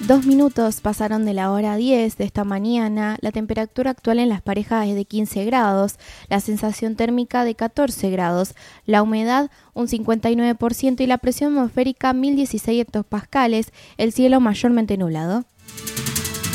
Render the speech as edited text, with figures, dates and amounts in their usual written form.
2 minutos pasaron de la hora 10 de esta mañana. La temperatura actual en Las Parejas es de 15 grados, la sensación térmica de 14 grados, la humedad un 59% y la presión atmosférica 1016 hectopascales, el cielo mayormente nublado.